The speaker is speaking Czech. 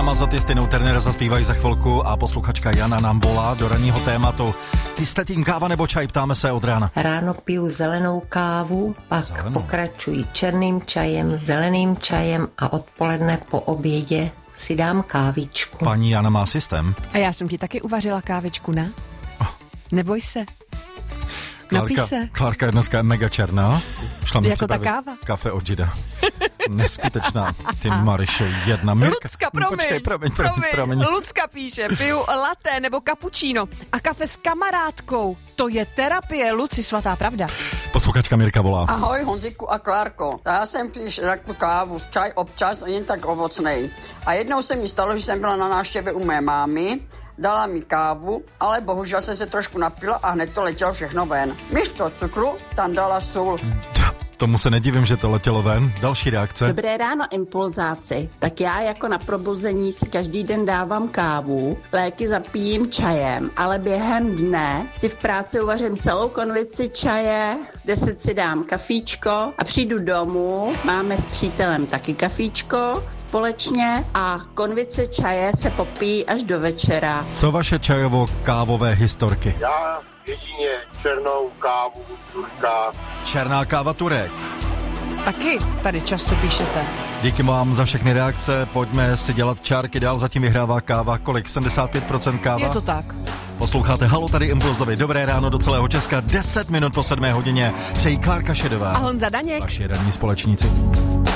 Ramazotti s Tinou Turner zaspívají za chvilku a posluchačka Jana nám volá do ranního tématu. Ty jste tím káva nebo čaj? Ptáme se od rána. Ráno piju zelenou kávu, pak pokračuji černým čajem, zeleným čajem a odpoledne po obědě si dám kávičku. Paní Jana má systém. A já jsem ti taky uvařila kávičku, ne? Neboj se. Napij se. Klárka je dneska mega černá. Šla mi jako ta káva. Kafe od Žida. Neskutečná. Ty Marišo, jedna. Lucka, promiň. Lucka píše, piju latte nebo cappuccino a kafe s kamarádkou. To je terapie, Luci, svatá pravda. Posluchačka Mirka volá. Ahoj Honziku a Klárko. Já jsem píš rakvu kávu, čaj občas, jen tak ovocnej. A jednou se mi stalo, že jsem byla na návštěvě u mé mámy, dala mi kávu, ale bohužel jsem se trošku napila a hned to letělo všechno ven. Místo cukru tam dala sůl. Tomu se nedivím, že to letělo ven. Další reakce. Dobré ráno, impulzáci. Tak já jako na probuzení si každý den dávám kávu, léky zapijím čajem, ale během dne si v práci uvařím celou konvici čaje, 10 si dám kafíčko a přijdu domů, máme s přítelem taky kafíčko společně a konvice čaje se popíjí až do večera. Co vaše čajovo-kávové historky? Já jedině černou kávu Turka. Černá káva Turek. Taky tady často píšete. Díky vám za všechny reakce, pojďme si dělat čárky dál, zatím vyhrává káva, kolik? 75% káva? Je to tak. Posloucháte Halo, tady Impulzovi, dobré ráno do celého Česka, 10 minut po 7 hodině, přejí Klárka Šedová. A Honza Daněk. Vaši ranní společníci.